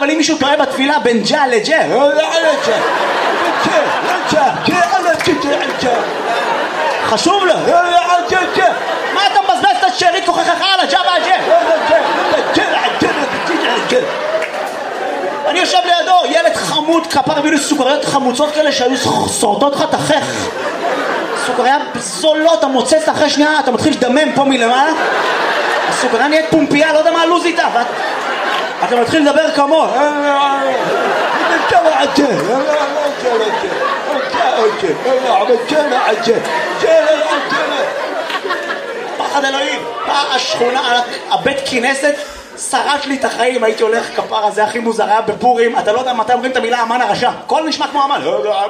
אבל אם מישהו טועה בתפילה בין ג'ה לג'ה, חשוב לו, מה אתה מבזבז את השארית כוחך על הג'ה והג'ה? אני יושב לידו, ילד חמוד, כפר הביא לי סוכריות חמוצות כאלה שהיו שורדות לך תחך. סוכריה זולות, אתה מוצץ אחרי שנייה, אתה מתחיל לדמם פה מלמעלה. הסוכריה נהיית פומפייה, לא יודע מה הלוז איתה, אתה מתחיל לדבר כמו פחד אלוהים. השכונה, הבית כנסת שרש לי את החיים. הייתי הולך כפרה, זה הכי מוזר, היה בפורים, אתה לא יודע מתי אומרים את המילה אמן הרשע, הכל נשמע כמו אמן.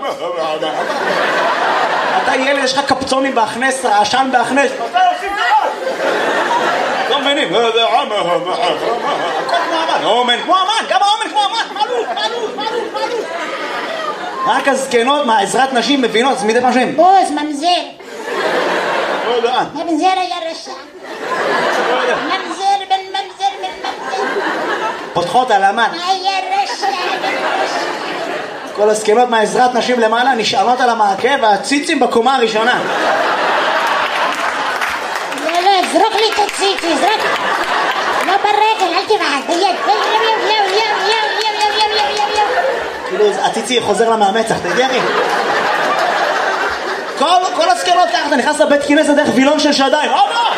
אתה ילד, יש לך קפצונים בהכנס, רעשן בהכנס, מתי עושים דבר? לא מבינים, הכל כמו אמן, אומן כמו אמן, גם האומן כמו אמן, מעלו. רק הזקנות מהעזרת נשים מבינות, מדי פעם שהם בוז, ממזר. ממזר היה רשע. ממזר בן ממזר בן ממזר. פותחות על אמן. היה רשע בן רשע. כל הזקנות מהעזרת נשים למעלה נשענות על המעקה והציצים בקומה הראשונה. לא, זרוק לי את הציצי, זרוק. לא ברגל, אל תבעד, ביד. כאילו הציצי חוזר למאמצח, אתה יודע אחי? כל הזקנות ככה, אתה נכנס לבית כנסת דרך וילון של שדיים.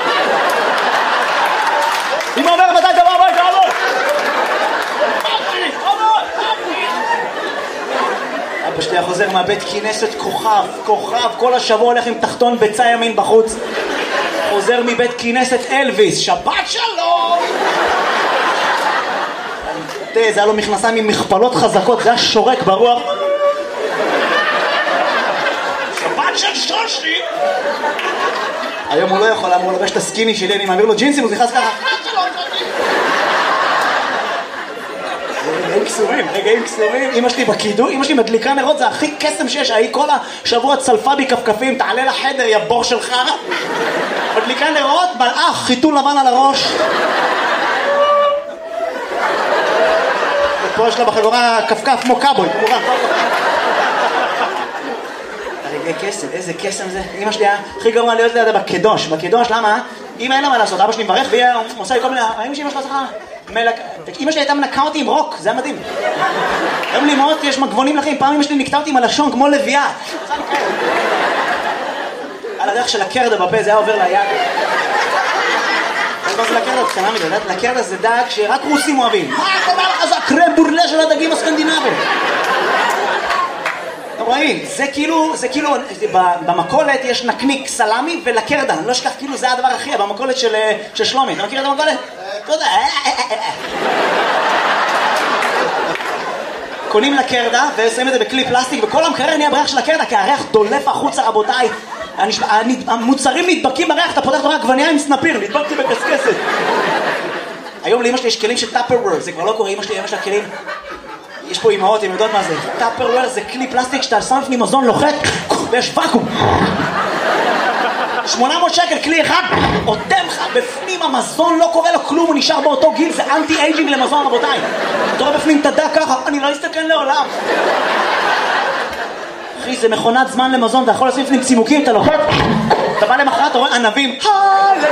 אמא אומר מתי דבר הביתה, אבא שלי חוזר מהבית כנסת כוכב, כל השבוע הולך עם תחתון ביצה ימין בחוץ. חוזר מבית כנסת אלוויס, שבת שלום. זה היה לו מכנסיים עם מכפלות חזקות, זה היה שורק ברוח. שבת של שושי. היום הוא לא יכול, אמור לבש את הסקיני שלי, אני מעביר לו ג'ינסים, הוא נכנס ככה. רגעים קסומים. אמא שלי בקידוש, אמא שלי מדליקה נרות, זה הכי קסם שיש. היא כל השבוע צלפה בי כפכפים, תעלה לחדר יא בור שלך. מדליקה נרות, מלאך, חיתול לבן על הראש. ופה יש לה בחגורה כפכף כמו קאבוי, כמובן. רגעי קסם, איזה קסם זה. אמא שלי הכי גרוע להיות לידה בקדוש. למה? אמא אין לה מה לעשות, אבא שלי מברך והיא עושה לי כל מיני... אמא שלי לא צריכה... אמא שלי הייתה מנקה אותי עם רוק, זה היה מדהים. היום לימות יש מגבונים לכם, פעם אמא שלי נקטה אותי עם הלשון כמו לביאה. על הריח של הקרדה בפה, זה היה עובר ליד. מה זה לקרדה? קטנה מדי, לקרדה זה דג שרק רוסים אוהבים. מה קורה לך? זה הקרם בורלה של הדגים הסקנדינבים. אתם רואים, זה כאילו, במקולת יש נקניק סלמי ולקרדה, אני לא אשכח, כאילו זה הדבר הכי, במקולת של שלומי, אתה מכיר את המקולת? אתה יודע, קונים לקרדה ושמים את זה בכלי פלסטיק, וכל המקרר נהיה בריח של הקרדה, כי הריח דולף החוצה רבותיי, המוצרים נדבקים בריח, אתה פותח רק עגבנייה עם סנפיר, נדבקתי בקסקסת. היום לאמא שלי יש כלים של טאפרוור, זה כבר לא קורה, אמא שלי כלים, יש פה אמהות, הן יודעות מה זה. טאפרוור זה כלי פלסטיק שאתה שם לפני מזון לוחת ויש ואקום. 800 שקל כלי אחד, עודם לך בפנים המזון, לא קורה לו כלום, הוא נשאר באותו גיל, זה אנטי אייג'ינג למזון רבותיי. אתה רואה בפנים תדע ככה, אני לא אסתכן לעולם. אחי, זה מכונת זמן למזון, אתה יכול לשים לפנים צימוקים, אתה לוחת, אתה בא למחרת, אתה רואה ענבים,